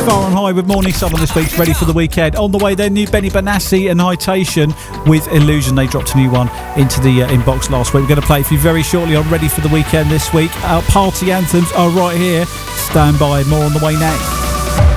Far and High with Morning Sun on this week's Ready for the Weekend. On the way, their new Benny Benassi and Hightation with Illusion. They dropped a new one into the inbox last week. We're going to play it for you very shortly on Ready for the Weekend this week. Our party anthems are right here. Stand by. More on the way next.